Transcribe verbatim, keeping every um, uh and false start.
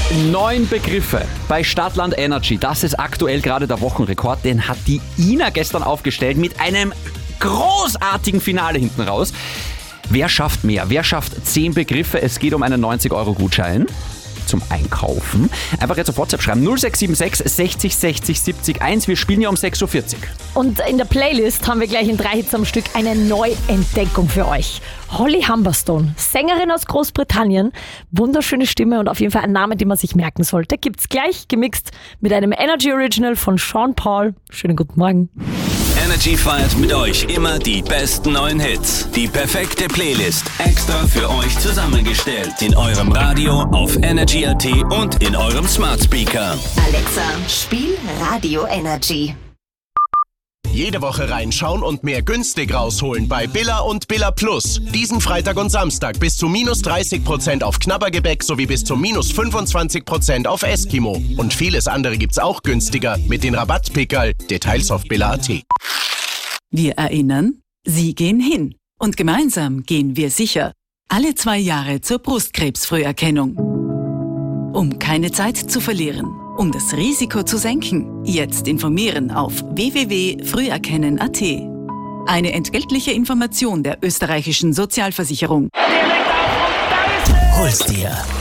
Neun Begriffe bei Stadtland Energy. Das ist aktuell gerade der Wochenrekord. Den hat die Ina gestern aufgestellt mit einem großartigen Finale hinten raus. Wer schafft mehr? Wer schafft zehn Begriffe? Es geht um einen neunzig Euro Gutschein zum Einkaufen. Einfach jetzt auf WhatsApp schreiben. null sechs sieben sechs sechzig sechzig siebzig eins. Wir spielen ja um sechs Uhr vierzig. Und in der Playlist haben wir gleich in drei Hits am Stück eine Neuentdeckung für euch. Holly Humberstone, Sängerin aus Großbritannien. Wunderschöne Stimme und auf jeden Fall ein Name, den man sich merken sollte. Gibt's gleich gemixt mit einem Energy Original von Sean Paul. Schönen guten Morgen. Energy feiert mit euch immer die besten neuen Hits. Die perfekte Playlist extra für euch zusammengestellt. In eurem Radio, auf Energy Punkt at und in eurem Smart Speaker. Alexa, spiel Radio Energy. Jede Woche reinschauen und mehr günstig rausholen bei Billa und Billa Plus. Diesen Freitag und Samstag bis zu minus dreißig Prozent auf Knabbergebäck sowie bis zu minus fünfundzwanzig Prozent auf Eskimo. Und vieles andere gibt's auch günstiger mit den Rabattpickerl. Details auf Billa Punkt at. Wir erinnern, Sie gehen hin. Und gemeinsam gehen wir sicher. Alle zwei Jahre zur Brustkrebsfrüherkennung. Um keine Zeit zu verlieren. Um das Risiko zu senken, jetzt informieren auf w w w punkt früherkennen punkt at. Eine entgeltliche Information der österreichischen Sozialversicherung. Hol's dir.